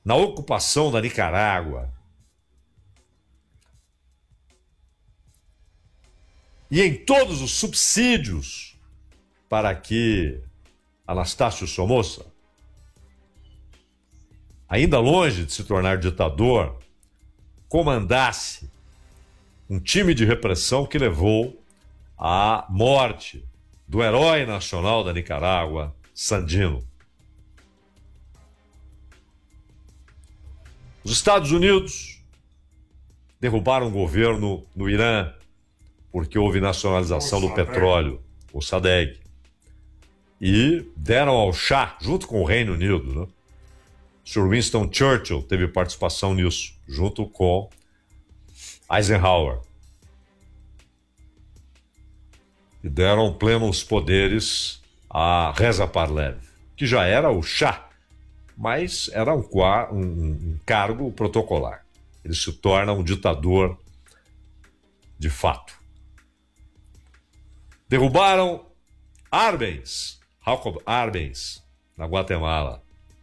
na ocupação da Nicarágua e em todos os subsídios para que Anastácio Somoza, ainda longe de se tornar ditador, comandasse um time de repressão que levou à morte do herói nacional da Nicarágua, Sandino. Os Estados Unidos derrubaram o governo no Irã porque houve nacionalização do petróleo, o SADEG, e deram ao Shah, junto com o Reino Unido, né? Sir Winston Churchill teve participação nisso, junto com Eisenhower. E deram plenos poderes a Reza Pahlavi, que já era o Shah, mas era um cargo protocolar. Ele se torna um ditador de fato. Derrubaram Jacob Arbenz, na Guatemala.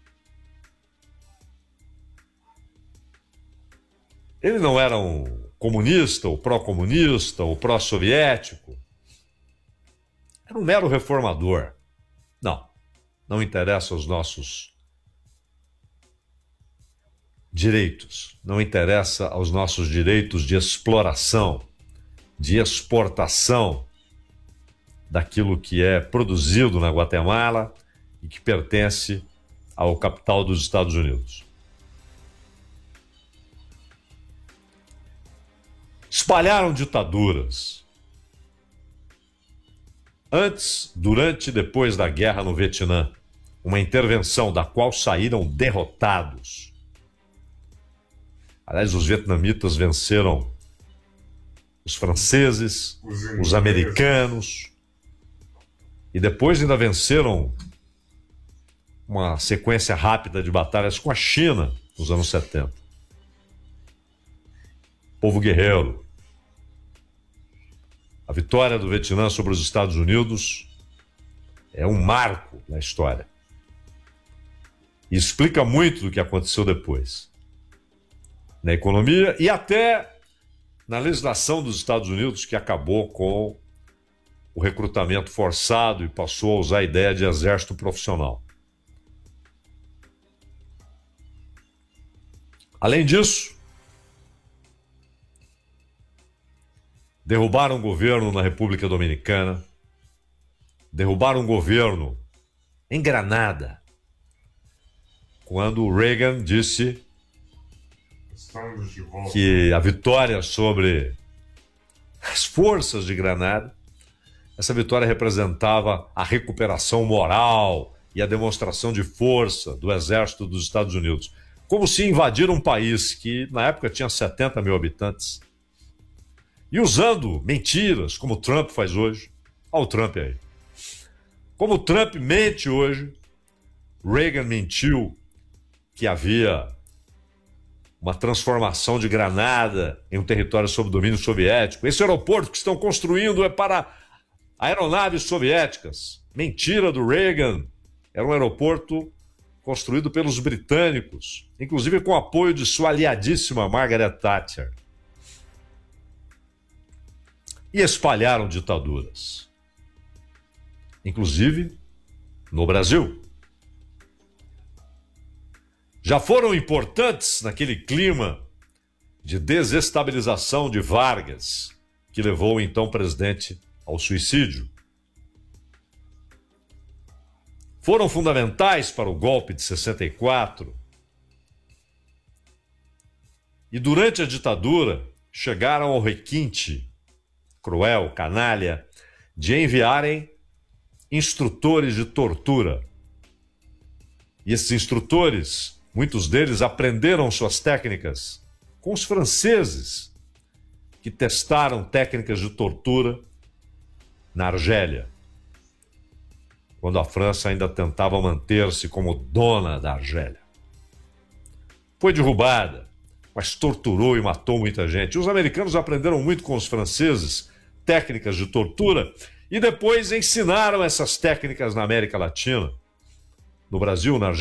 Ele não era um comunista, ou pró-comunista, ou pró-soviético. Era um mero reformador. Não interessa os nossos direitos. Não interessa aos nossos direitos de exploração, de exportação daquilo que é produzido na Guatemala e que pertence ao capital dos Estados Unidos. Espalharam ditaduras. Antes, durante e depois da guerra no Vietnã, uma intervenção da qual saíram derrotados. Aliás, os vietnamitas venceram os franceses, os americanos, e depois ainda venceram uma sequência rápida de batalhas com a China nos anos 70. Povo guerreiro. A vitória do Vietnã sobre os Estados Unidos é um marco na história. E explica muito do que aconteceu depois. Na economia e até na legislação dos Estados Unidos, que acabou com o recrutamento forçado e passou a usar a ideia de exército profissional. Além disso, derrubaram o governo na República Dominicana, derrubaram o governo em Granada, quando Reagan disse que a vitória sobre as forças de Granada, essa vitória representava a recuperação moral e a demonstração de força do exército dos Estados Unidos. Como se invadir um país que na época tinha 70 mil habitantes e usando mentiras, como o Trump faz hoje. Olha o Trump aí. Como o Trump mente hoje, Reagan mentiu que havia uma transformação de Granada em um território sob domínio soviético. Esse aeroporto que estão construindo é para aeronaves soviéticas. Mentira do Reagan. Era um aeroporto construído pelos britânicos, inclusive com o apoio de sua aliadíssima Margaret Thatcher. E espalharam ditaduras, inclusive no Brasil. Já foram importantes naquele clima de desestabilização de Vargas, que levou o então presidente ao suicídio. Foram fundamentais para o golpe de 64. E durante a ditadura chegaram ao requinte cruel, canalha, de enviarem instrutores de tortura. E esses instrutores, muitos deles aprenderam suas técnicas com os franceses, que testaram técnicas de tortura na Argélia, quando a França ainda tentava manter-se como dona da Argélia. Foi derrubada, mas torturou e matou muita gente. Os americanos aprenderam muito com os franceses técnicas de tortura e depois ensinaram essas técnicas na América Latina, no Brasil, na Argentina.